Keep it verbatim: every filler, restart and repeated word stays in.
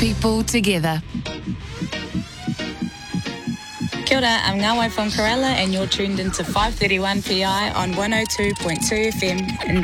people together. Kia ora, I'm Ngawai from Corella and you're tuned into five thirty-one P I on one oh two point two F M in